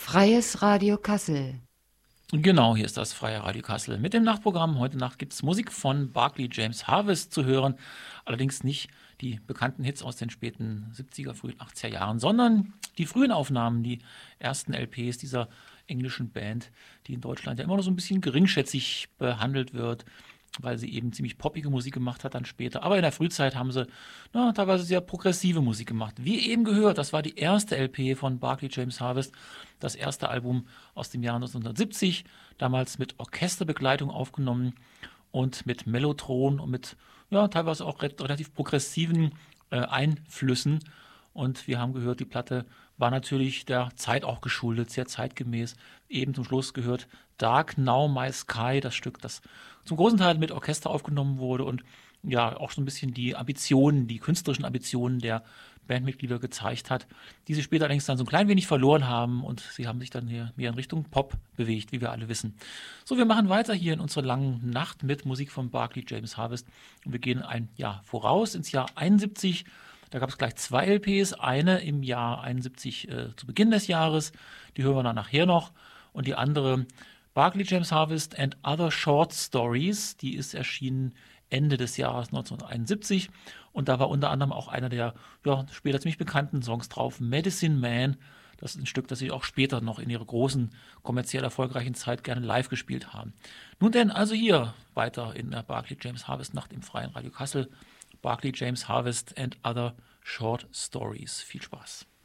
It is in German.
Freies Radio Kassel. Genau, hier ist das Freie Radio Kassel. Mit dem Nachtprogramm heute Nacht gibt es Musik von Barclay James Harvest zu hören. Allerdings nicht die bekannten Hits aus den späten 70er, frühen 80er Jahren, sondern die frühen Aufnahmen, die ersten LPs dieser englischen Band, die in Deutschland ja immer noch so ein bisschen geringschätzig behandelt wird, weil sie eben ziemlich poppige Musik gemacht hat dann später. Aber in der Frühzeit haben sie teilweise sehr progressive Musik gemacht. Wie eben gehört, das war die erste LP von Barclay James Harvest, das erste Album aus dem Jahr 1970, damals mit Orchesterbegleitung aufgenommen und mit Mellotron und mit teilweise auch relativ progressiven Einflüssen. Und wir haben gehört, die Platte war natürlich der Zeit auch geschuldet, sehr zeitgemäß. Eben zum Schluss gehört Dark Now My Sky, das Stück, das zum großen Teil mit Orchester aufgenommen wurde und ja auch so ein bisschen die Ambitionen, die künstlerischen Ambitionen der Bandmitglieder gezeigt hat, die sie später allerdings dann so ein klein wenig verloren haben und sie haben sich dann hier mehr in Richtung Pop bewegt, wie wir alle wissen. So, wir machen weiter hier in unserer langen Nacht mit Musik von Barclay James Harvest und wir gehen ein Jahr voraus ins Jahr 71. Da gab es gleich zwei LPs, eine im Jahr 71 zu Beginn des Jahres, die hören wir dann nachher noch, und die andere Barclay James Harvest and Other Short Stories, die ist erschienen Ende des Jahres 1971 und da war unter anderem auch einer der später ziemlich bekannten Songs drauf, Medicine Man. Das ist ein Stück, das sie auch später noch in ihrer großen, kommerziell erfolgreichen Zeit gerne live gespielt haben. Nun denn, also hier weiter in der Barclay James Harvest Nacht im Freien Radio Kassel. Barclay James Harvest and Other Short Stories. Viel Spaß.